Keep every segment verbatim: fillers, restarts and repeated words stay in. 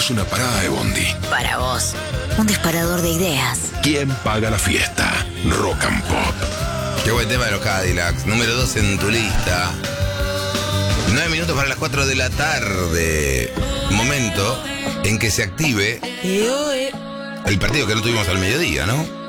es una parada de bondi. Para vos, un disparador de ideas. ¿Quién paga la fiesta? Rock and Pop. Qué buen tema de los Cadillacs. Número dos en tu lista. Nueve minutos para las cuatro de la tarde. Momento en que se active el partido que no tuvimos al mediodía, ¿no?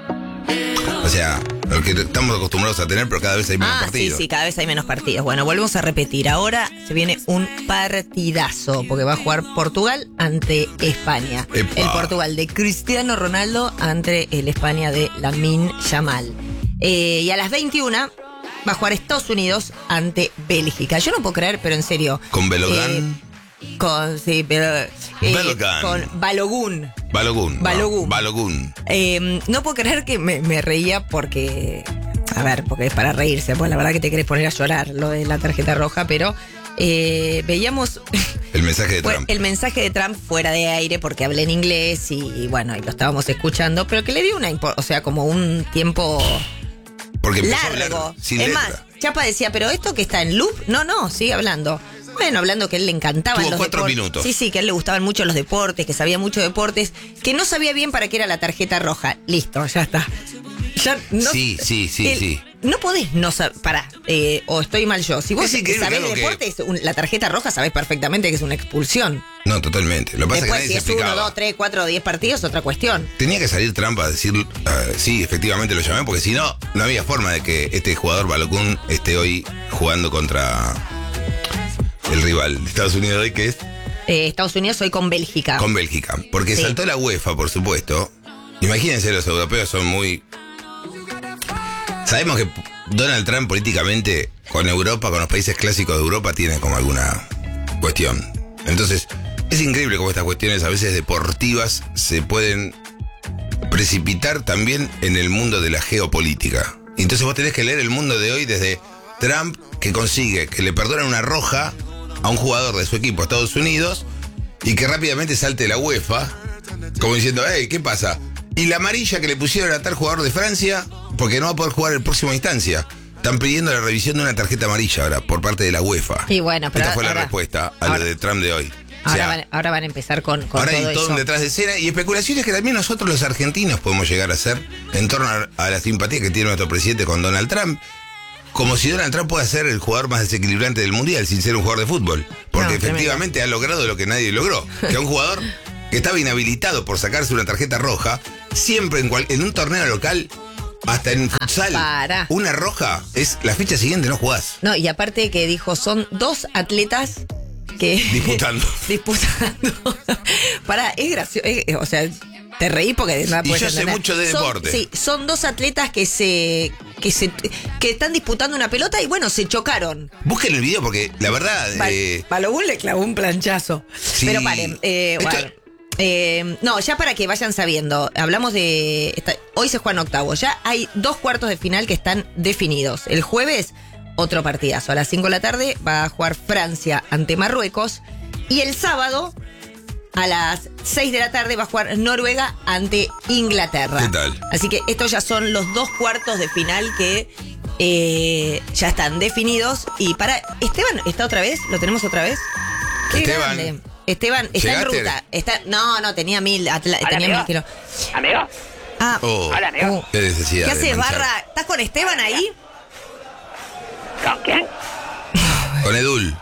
O sea, lo que estamos acostumbrados a tener, pero cada vez hay menos ah, partidos. Sí, sí, cada vez hay menos partidos. Bueno, volvemos a repetir. Ahora se viene un partidazo, porque va a jugar Portugal ante España. Epa. El Portugal de Cristiano Ronaldo ante el España de Lamine Yamal. Eh, y a las veintiuna va a jugar Estados Unidos ante Bélgica. Yo no puedo creer, pero en serio. Con Belogán. Eh, con, sí, pero, eh, Belogán. con Balogun. Balogun. Balogun. No, Balogun. Eh, no puedo creer que me, me reía porque... A ver, porque es para reírse, pues la verdad que te querés poner a llorar lo de la tarjeta roja, pero eh, veíamos... El mensaje de Trump. El mensaje de Trump fuera de aire porque hablé en inglés y, y bueno, y lo estábamos escuchando, pero que le dio una... impo- O sea, como un tiempo... Porque empezó a largo. hablar sin Es letra. más, Chapa decía, pero esto que está en loop, no, no, sigue hablando. Bueno, hablando que a él le encantaban Tuvo los cuatro deportes. minutos. Sí, sí, que a él le gustaban mucho los deportes, que sabía mucho de deportes, que no sabía bien para qué era la tarjeta roja. Listo, ya está. Ya no, Sí, sí, sí, el- sí. No podés no saber. Pará, eh, o estoy mal yo. Si vos Es increíble sabés que de algo que- deportes, un- la tarjeta roja sabés perfectamente que es una expulsión. No, totalmente. Lo que pasa Después, es si que es nadie se uno, explicaba. dos, tres, cuatro, diez partidos, otra cuestión. Tenía que salir Trump a decir, uh, sí, efectivamente lo llamé, porque si no, no había forma de que este jugador Balogun esté hoy jugando contra el rival de Estados Unidos hoy, que es Eh, Estados Unidos hoy con Bélgica. con Bélgica. Porque Sí. saltó la UEFA, por supuesto. Imagínense, los europeos son muy... Sabemos que Donald Trump políticamente con Europa, con los países clásicos de Europa, tiene como alguna cuestión. Entonces, es increíble cómo estas cuestiones a veces deportivas se pueden precipitar también en el mundo de la geopolítica. Y entonces vos tenés que leer el mundo de hoy desde Trump, que consigue que le perdonen una roja a un jugador de su equipo, Estados Unidos, y que rápidamente salte la UEFA, como diciendo, hey, ¿qué pasa? Y la amarilla que le pusieron a tal jugador de Francia, porque no va a poder jugar en próxima instancia. Están pidiendo la revisión de una tarjeta amarilla ahora, por parte de la UEFA. Y bueno, pero Esta fue ahora- la respuesta a ahora- lo de Trump de hoy. O Ahora, sea, van, ahora van a empezar con, con ahora todo hay todo eso. un detrás de escena y especulaciones que también nosotros los argentinos podemos llegar a hacer en torno a, a la simpatía que tiene nuestro presidente con Donald Trump. Como si Donald Trump pueda ser el jugador más desequilibrante del mundial sin ser un jugador de fútbol. Porque No, efectivamente ha logrado lo que nadie logró. Que a un jugador que estaba inhabilitado por sacarse una tarjeta roja, siempre en, cual- en un torneo local, hasta en futsal, pará. una roja es la fecha siguiente, no jugás. No, y aparte que dijo, son dos atletas que... Disputando. disputando. Pará, es gracioso. es- o sea, te reí porque no Y puedes yo sé entender. mucho de Son- deporte. Sí, son dos atletas que se... Que, se, que están disputando una pelota y bueno, se chocaron. Busquen el video porque la verdad... Bal- eh, Balogun le clavó un planchazo. Sí. Pero paren, eh, Esto- bueno. Eh, no, ya para que vayan sabiendo, hablamos de... esta- hoy se juegan octavos, ya hay dos cuartos de final que están definidos. El jueves, otro partidazo. A las cinco de la tarde va a jugar Francia ante Marruecos. Y el sábado, a las seis de la tarde, va a jugar Noruega ante Inglaterra. ¿Qué tal? Así que estos ya son los dos cuartos de final que eh, ya están definidos. Y para... Esteban, ¿está otra vez? ¿Lo tenemos otra vez? Qué Esteban. grande. Esteban está en ¿Llegaste? ruta. Está, no, no, tenía mil, atla- Hola, tenía amigo. mil kilos. Amigo, Ah, oh, hola, amigo. oh. qué necesidad ¿Qué de haces, manchar. Barra? ¿Estás con Esteban ahí? ¿con quién? Con Edul.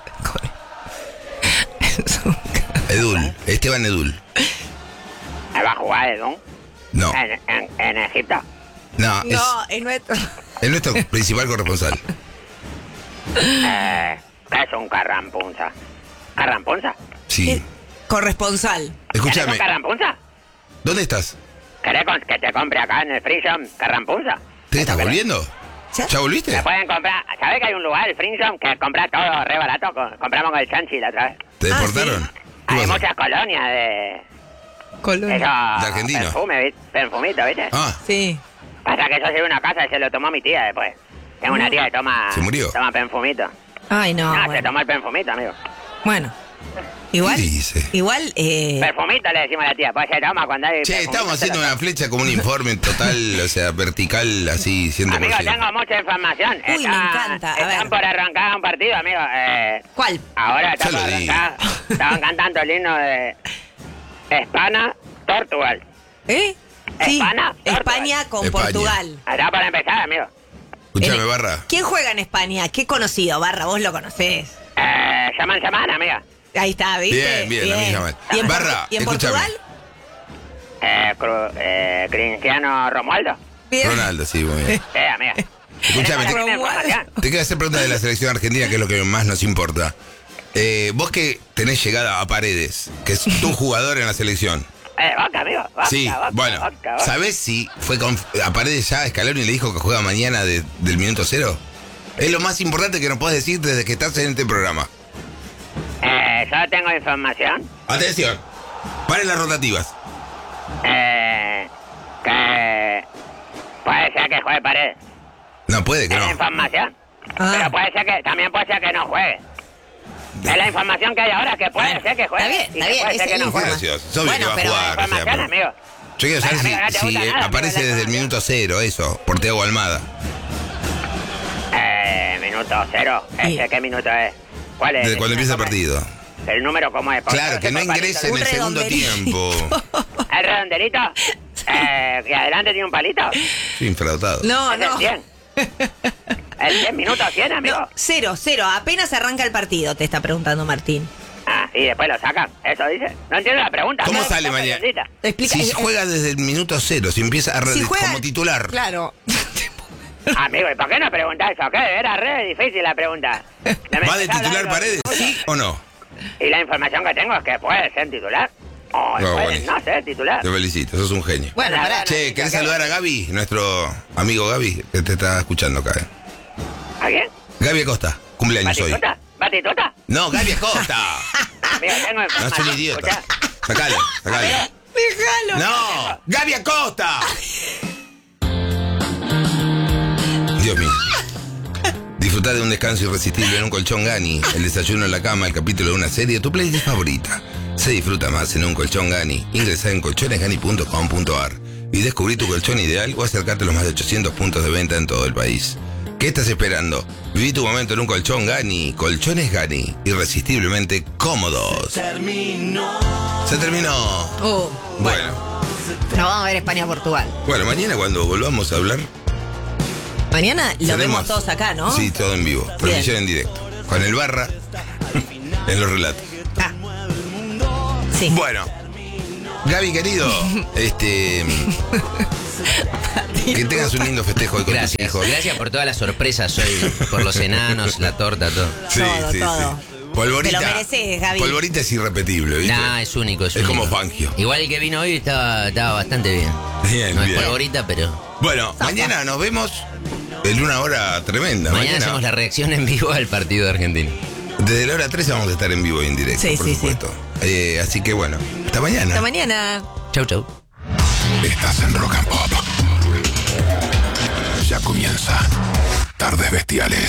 Edul. Esteban Edul. ¿Me va a jugar Edun? No, ¿En, en, en Egipto? no, es, No, es nuestro. es nuestro principal corresponsal. Eh, ¿Qué es un carrampunza? ¿Carrampunza? Sí. Corresponsal. ¿Querés Escúchame, un carrampunza? ¿dónde estás? ¿Querés con- que te compre acá en el Free.Zone carrampunza? ¿Te estás volviendo? ¿Ya? ¿Ya volviste? Me pueden comprar, ¿sabés que hay un lugar, el Free.Zone, que compra todo re barato? Co- Compramos con el Chanchi la otra vez. ¿Te Ah, deportaron? sí. ¿Qué Hay pasa? muchas colonias de... Colonia. Eso, De Argentina. Perfume, ¿viste? Perfumito, ¿viste? Ah, Sí. Pasa que yo llevé una casa y se lo tomó mi tía después. Tengo una tía que toma... ¿Se murió? Toma perfumito. Ay, no. No, se bueno. tomó el perfumito, amigo. Bueno. Igual. ¿Qué dice? Igual, eh. Perfumito le decimos a la tía, pues se toma cuando hay... che, perfumito, estamos se lo haciendo toma. una flecha como un informe total, o sea, vertical, así, cien por Amigo, ciento. tengo mucha información. Uy, me encanta. A Están ver. por arrancar un partido, amigo. Eh, ¿Cuál? ahora están Ya por lo di. arrancar. Estaban cantando el himno de, España, Portugal. ¿Eh? Sí, España, Portugal. España con España. Portugal. Allá para empezar, amigo. Escúchame, En- Barra. ¿Quién juega en España? Qué conocido, Barra, vos lo conocés. Eh, llaman semana, amiga. Ahí está, ¿viste? Bien, bien, a mí llaman. ¿Y en, Barra, ¿y en escúchame. Portugal? Eh, Cru- eh, Cristiano Romualdo. Bien. Ronaldo, sí, muy bien. Sí, amiga. Escúchame, Tenemos te, la misma información. te quiero hacer preguntas de la selección argentina, que es lo que más nos importa. Eh, vos que tenés llegada a Paredes, que es tu jugador en la selección. Eh, Boca, amigo. Boca, Sí, Boca, bueno, Boca, Boca. ¿sabés si fue con, a Paredes ya Scaloni le dijo que juega mañana de- del minuto cero? Es lo más importante que nos puedes decir desde que estás en este programa. Eh, yo tengo información. Atención, paren las rotativas. Eh, que puede ser que juegue Paredes. No, puede que Es la no. información. Ah. Pero puede ser que, también puede ser que no juegue. Es la información que hay ahora, que puede Bueno, ser que juegue. está bien, y está que bien, puede ser esa que no es juegue. Gracias. Es obvio Bueno, que va a pero jugar. o sea, Información, pero- amigo. Yo quiero saber Bueno, amigo, no te si, si gusta eh, nada, aparece amigo, desde el la minuto cero, eso, por Thiago Almada. Eh, minuto cero. Sí. Este, ¿Qué minuto es? ¿Cuál es? Desde cuando empieza el ¿Cómo es? partido. El número, ¿cómo es? Claro, Porque que no por palito. ingrese en Un el segundo redondelito. tiempo. ¿El redondelito? Eh, que adelante tiene un palito. Estoy infrautado. No, Es el no. cien. El cien minutos cien, amigo. No, cero, cero. Apenas arranca el partido, te está preguntando Martín. Ah, y después lo sacan. Eso dice. No entiendo la pregunta. ¿Cómo amigo, sale está mañana? periodista. Te explica. Si eh, juega desde el minuto cero, si empieza a si red juega- como titular. Claro. Amigo, ¿y por qué no preguntás eso? ¿Qué? Era re difícil la pregunta. Me ¿Va de empezás a titular hablar Paredes? de- ¿Sí o no? Y la información que tengo es que puede ser titular. O No, puede buenísimo. no ser titular. Te felicito, sos un genio. Bueno, La pará. verdad, Che, ¿querés saludar a Gaby? Nuestro amigo Gaby, que te está escuchando acá. eh. ¿A quién? Gaby Acosta, cumpleaños hoy. ¿Batituta? ¿Batituta? No, Gaby Acosta. Amigo, tengo No, es información. un idiota. Escuchá. Sacale, sacale. Déjalo. No, Gaby Acosta. Dios mío. Disfrutar de un descanso irresistible en un colchón Gani, el desayuno en la cama, el capítulo de una serie, tu playlist favorita. Se disfruta más en un colchón Gani. Ingresá en colchones gani punto com punto a r y descubrí tu colchón ideal o acercate a los más de ochocientos puntos de venta en todo el país. ¿Qué estás esperando? Viví tu momento en un colchón Gani. Colchones Gani, irresistiblemente cómodos. Se terminó. Se terminó. Oh, Bueno, no vamos a ver España-Portugal. bueno, mañana cuando volvamos a hablar, Mañana lo tenemos- vemos todos acá, ¿no? Sí, todo en vivo. Transmisión en directo. Con el Barra en los relatos. Ah. Sí. Bueno, Gaby querido, este que tengas un lindo festejo hoy con tus Gracias, hijos. gracias por todas las sorpresas hoy, por los enanos, la torta, todo. Sí, Todo, sí, todo. sí. Polvorita. Te lo mereces, Gaby. Polvorita es irrepetible, ¿viste? Nah, es único, es, Es único. como Fangio. Igual el que vino hoy estaba, estaba bastante bien. Bien, no bien. es polvorita, pero Bueno, mañana nos vemos en una hora tremenda. mañana, hacemos la reacción en vivo al partido de Argentina. Desde la hora trece vamos a estar en vivo y en directo, Sí, por sí, supuesto. Eh, así que bueno, hasta mañana. Hasta mañana. Chau, chau. Estás en Rock and Pop. Ya comienza Tardes Bestiales.